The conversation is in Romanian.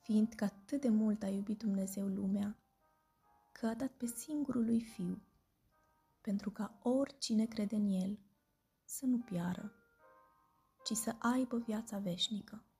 fiindcă atât de mult a iubit Dumnezeu lumea, că a dat pe singurul lui Fiu, pentru ca oricine crede în El să nu piară, ci să aibă viața veșnică.